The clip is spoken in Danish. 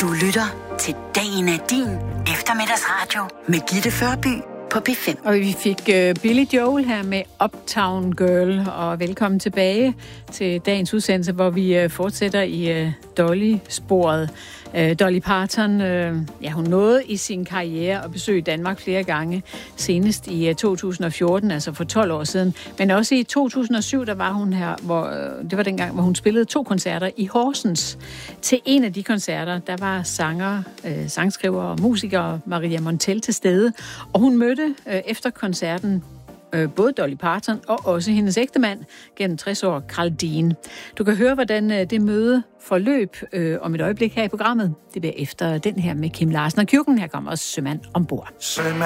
Du lytter til Dagen er din eftermiddagsradio med Gitte Førby på P5. Og vi fik Billy Joel her med Uptown Girl, og velkommen tilbage til dagens udsendelse, hvor vi fortsætter i Dolly-sporet. Dolly Parton, hun nåede i sin karriere at besøge Danmark flere gange, senest i 2014, altså for 12 år siden. Men også i 2007, der var hun her, det var dengang, hvor hun spillede 2 koncerter i Horsens. Til en af de koncerter, der var sangskriver og musiker Maria Montell til stede, og hun mødte efter koncerten både Dolly Parton og også hendes ægtemand gennem 60 år, Carl Dean. Du kan høre, hvordan det møde forløb om et øjeblik her i programmet. Det bliver efter den her med Kim Larsen og Kjukken. Her kommer også Sømand ombord.